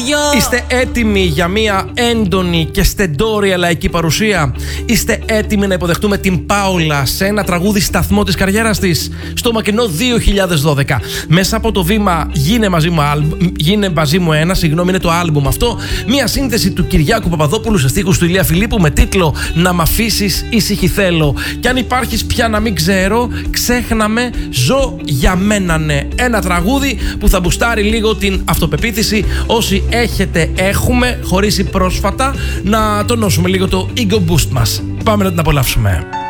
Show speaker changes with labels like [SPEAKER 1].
[SPEAKER 1] παιδιά!
[SPEAKER 2] Είστε έτοιμοι για μια έντονη και στεντόρια λαϊκή παρουσία? Είστε έτοιμοι να υποδεχτούμε την Πάολα σε ένα τραγούδι σταθμό της καριέρας της στο μακρινό 2012? Μέσα από το βήμα Γίνε μαζί μου ένα, είναι το άλμπουμ αυτό. Μια σύνθεση του Κυριάκου Παπαδόπουλου σε στίχους του Ηλία Φιλίππου με τίτλο «Να μ' αφήσεις ήσυχη θέλω». Κι αν υπάρχεις πια να μην ξέρω, ξέχναμε, ζω για μένα ναι. Ένα τραγούδι που θα μπουστάρει λίγο την αυτοπεποίθηση. Όσοι έχουμε χωρίσει πρόσφατα, να τονώσουμε λίγο το ego boost μας. Πάμε να την απολαύσουμε.